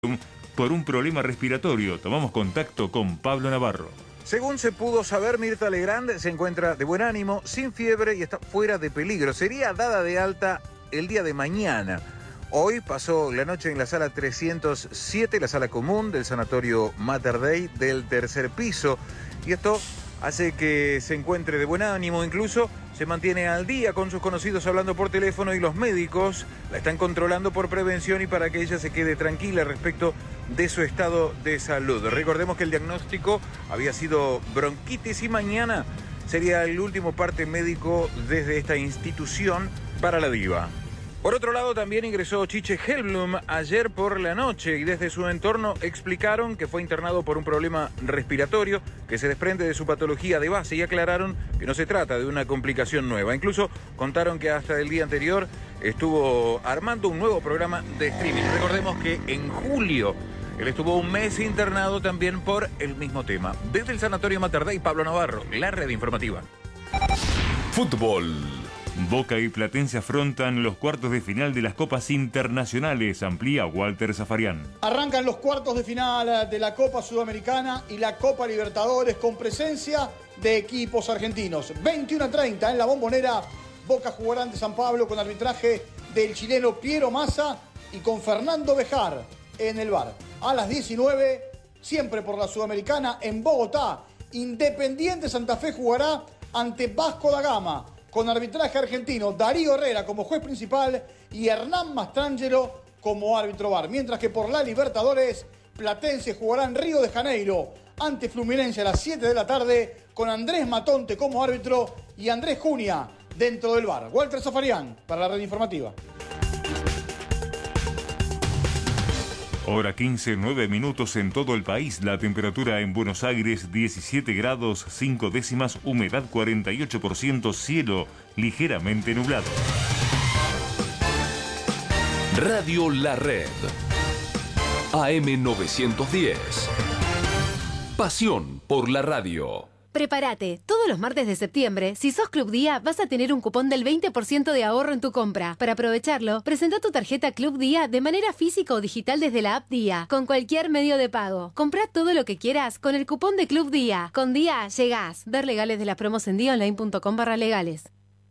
por un problema respiratorio. Tomamos contacto con Pablo Navarro. Según se pudo saber, Mirta Legrand se encuentra de buen ánimo, sin fiebre y está fuera de peligro. Sería dada de alta el día de mañana. Hoy pasó la noche en la sala 307, la sala común del sanatorio Mater Dei del tercer piso. Y esto hace que se encuentre de buen ánimo, incluso se mantiene al día con sus conocidos hablando por teléfono y los médicos la están controlando por prevención y para que ella se quede tranquila respecto de su estado de salud. Recordemos que el diagnóstico había sido bronquitis y mañana sería el último parte médico desde esta institución para la diva. Por otro lado, también ingresó Chiche Hellblum ayer por la noche y desde su entorno explicaron que fue internado por un problema respiratorio que se desprende de su patología de base y aclararon que no se trata de una complicación nueva. Incluso contaron que hasta el día anterior estuvo armando un nuevo programa de streaming. Recordemos que en julio él estuvo un mes internado también por el mismo tema. Desde el Sanatorio Mater Dei, Pablo Navarro, la red informativa. Fútbol. Boca y Platense afrontan los cuartos de final de las Copas Internacionales, amplía Walter Zafarian. Arrancan los cuartos de final de la Copa Sudamericana y la Copa Libertadores con presencia de equipos argentinos. 21:30 en la Bombonera, Boca jugará ante San Pablo con arbitraje del chileno Piero Massa y con Fernando Bejar en el VAR. A las 19, siempre por la Sudamericana, en Bogotá, Independiente Santa Fe jugará ante Vasco da Gama, con arbitraje argentino, Darío Herrera como juez principal y Hernán Mastrangelo como árbitro VAR. Mientras que por la Libertadores, Platense jugará en Río de Janeiro ante Fluminense a las 7 de la tarde con Andrés Matonte como árbitro y Andrés Junia dentro del VAR. Walter Zafarian para la red informativa. Hora 15, 9 minutos en todo el país. La temperatura en Buenos Aires 17 grados 5 décimas, humedad 48%, cielo ligeramente nublado. Radio La Red. AM 910. Pasión por la radio. Prepárate, todos los martes de septiembre, si sos Club Día, vas a tener un cupón del 20% de ahorro en tu compra. Para aprovecharlo, presenta tu tarjeta Club Día de manera física o digital desde la app Día, con cualquier medio de pago. Comprá todo lo que quieras con el cupón de Club Día. Con Día llegás. Ver legales de las promos en diaonline.com/legales.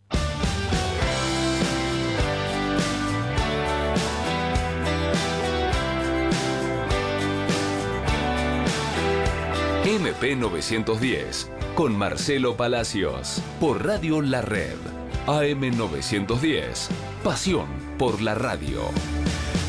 MP 910, con Marcelo Palacios, por Radio La Red. AM 910, pasión por la radio.